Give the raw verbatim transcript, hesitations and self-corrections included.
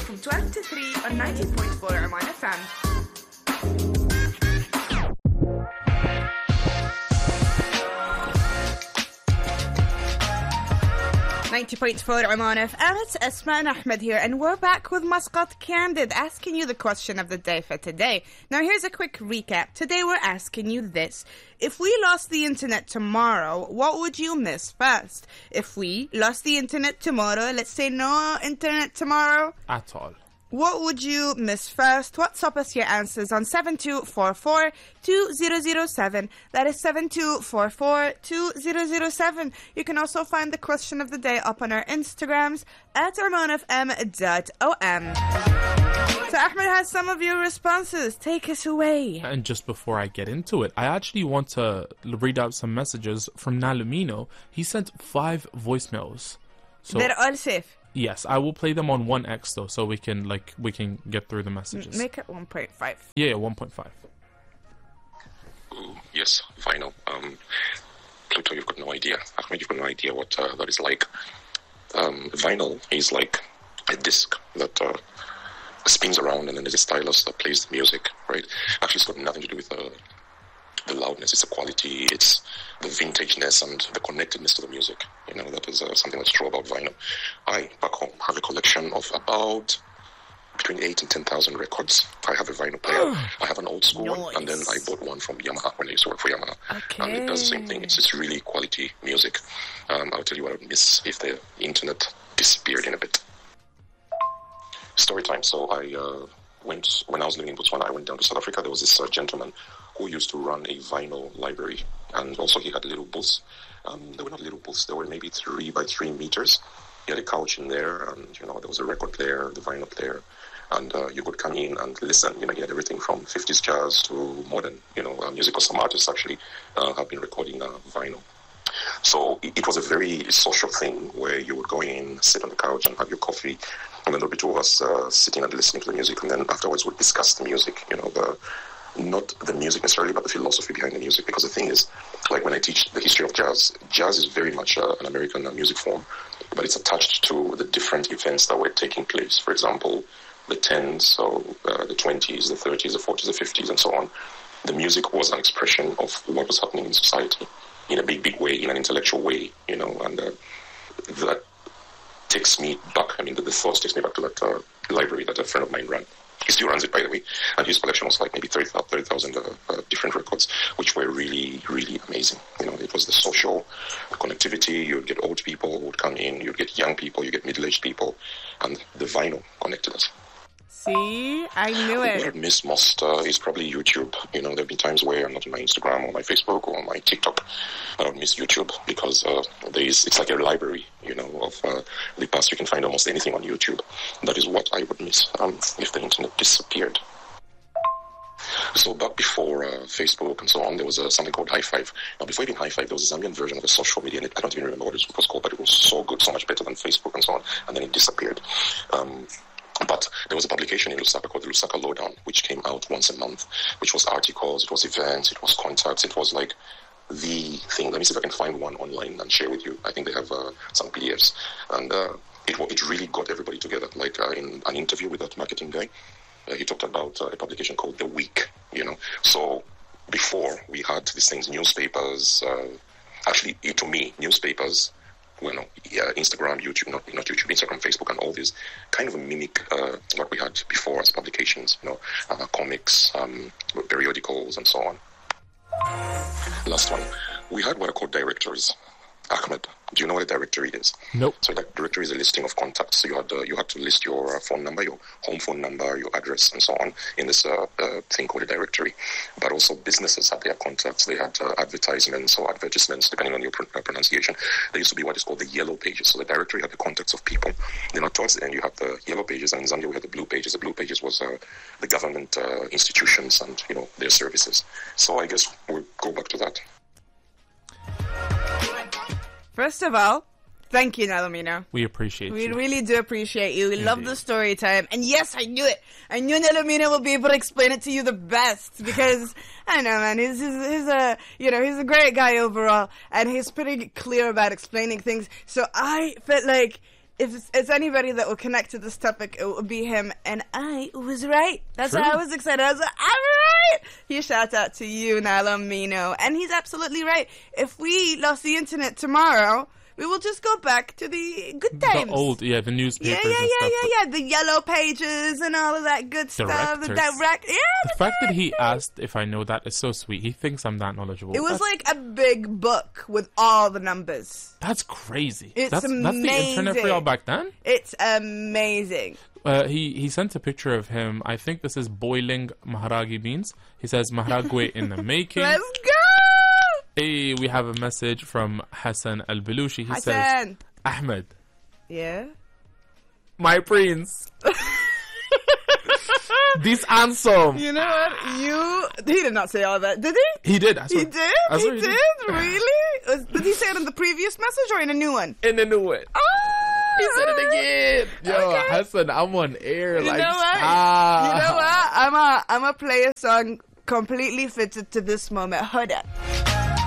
from twelve to three on ninety point four Oman F M. ninety point four Oman F M, it's Asma and Ahmed here, and we're back with Muscat Candid, asking you the question of the day for today. Now, here's a quick recap. Today, we're asking you this. If we lost the internet tomorrow, what would you miss first? If we lost the internet tomorrow, let's say no internet tomorrow. At all. What would you miss first? WhatsApp us your answers on seven two four four two zero zero seven. That is seven two four four two zero zero seven. You can also find the question of the day up on our Instagrams at oman f m dot o m. So Ahmed has some of your responses. Take us away. And just before I get into it, I actually want to read out some messages from Nalumino. He sent five voicemails. So They're all safe. Yes, I will play them on one X though, so we can like we can get through the messages. Make it one point five. Yeah, one point five. Ooh, yes, vinyl. Um, Pluto, you've got no idea. Ahmed, you've got no idea what uh, that is like. Um, vinyl is like a disc that uh, spins around, and then there's a stylus that plays the music, right? Actually, it's got nothing to do with uh, the loudness. It's the quality, it's the vintageness and the connectedness to the music. You know, that is uh, something that's true about vinyl. I, back home, have a collection of about between eight and ten thousand records. I have a vinyl player. I have an old school Nice. one, and then I bought one from Yamaha when I used to work for Yamaha. Okay. And it does the same thing. It's just really quality music. Um, I'll tell you what I would miss if the internet disappeared in a bit. Story time. So I uh, went, when I was living in Botswana, I went down to South Africa. There was this uh, gentleman who used to run a vinyl library, and also he had little booths. Um, they were not little booths, they were maybe three by three meters. He had a couch in there, and you know there was a record player, the vinyl player, and uh, you could come in and listen. You know, he had everything from fifties jazz to modern, you know, uh, music. Or some artists actually uh, have been recording uh, vinyl. So it, it was a very social thing where you would go in, sit on the couch, and have your coffee, and then there'd be two of us uh, sitting and listening to the music, and then afterwards we'd discuss the music. You know, the not the music necessarily, but the philosophy behind the music. Because the thing is, like when I teach the history of jazz, jazz is very much uh, an American uh, music form, but it's attached to the different events that were taking place. For example, the tens, so uh, the twenties, the thirties, the forties, the fifties, and so on. The music was an expression of what was happening in society in a big, big way, in an intellectual way, you know, and uh, that takes me back. I mean, the, the thoughts takes me back to that uh, library that a friend of mine ran. He still runs it, by the way, and his collection was like maybe thirty thousand uh, uh, different records, which were really, really amazing. You know, it was the social connectivity. You'd get old people who would come in, you'd get young people, you get middle-aged people, and the vinyl connected us. See? I knew What it. I'd miss most uh, is probably YouTube. You know, there have been times where I'm not on my Instagram or my Facebook or my TikTok. I would miss YouTube because uh, there is, it's like a library, you know, of uh, the past. You can find almost anything on YouTube. That is what I would miss um, if the internet disappeared. So back before uh, Facebook and so on, there was uh, something called High Five. Now, before even High Five, there was a Zambian version of a social media, and I don't even remember what it was called, but it was so good, so much better than Facebook and so on, and then it disappeared. Um, But there was a publication in Lusaka called the Lusaka Lowdown, which came out once a month, which was articles, it was events, it was contacts, it was like the thing. Let me see if I can find one online and share with you. I think they have uh, some P D Fs. And uh, it it really got everybody together. Like uh, in an interview with that marketing guy, uh, he talked about uh, a publication called The Week, you know. So before we had these things, newspapers, uh, actually, to me, newspapers, well, no, yeah, Instagram, YouTube, not, not YouTube, Instagram, Facebook, and all these kind of mimic uh, what we had before as publications, you know, uh, comics, um, periodicals, and so on. Last one, we had what are called directories. Ahmed, do you know what a directory is? Nope. So that directory is a listing of contacts. So you had uh, you had to list your uh, phone number, your home phone number, your address, and so on in this uh, uh, thing called a directory. But also businesses had their contacts. They had uh, advertisements or advertisements, depending on your pr- uh, pronunciation. There used to be what is called the yellow pages. So the directory had the contacts of people. Then uh, towards the end, you have the yellow pages, and in Zambia we had the blue pages. The blue pages was uh, the government uh, institutions and you know their services. So I guess we'll go back to that. First of all, thank you, Nalumino. We appreciate We you. really do appreciate you. We Indeed. love the story time. And yes, I knew it. I knew Nalumino will be able to explain it to you the best because, I know, man, he's, he's, he's a, you know, he's a great guy overall. And he's pretty clear about explaining things. So I felt like if it's anybody that will connect to this topic, it will be him. And I was right. That's True. why I was excited. I was like, I'm right. He shouts out to you, Nalamino. And he's absolutely right. If we lost the internet tomorrow, we will just go back to the good times. The old, yeah, the Yeah, newspapers yeah, and yeah, stuff. yeah, yeah. The yellow pages and all of that good stuff. The Directors. direct, yeah. The fact that he asked if I know that is so sweet. He thinks I'm that knowledgeable. It was That's, like a big book with all the numbers. that's crazy. It's that's, that's the internet for amazing. y'all back then? It's amazing. Uh, he, he sent a picture of him. I think this is boiling maharagi beans. He says, maharagwe in the making. Let's go! Hey, we have a message from Hassan Al-Belushi. He says, Hassan. Ahmed, Yeah? my prince. This handsome. You know what? You... He did not say all that, did he? He did. I He swear. did? I He swear did? Really? Was- Did he say it in the previous message or in a new one? In the new one. Oh! He said it again. Yo, Okay. Hassan, I'm on air. You like, know what? stop. You know what? I'm a, I'm a play a song completely fitted to this moment. Hold up.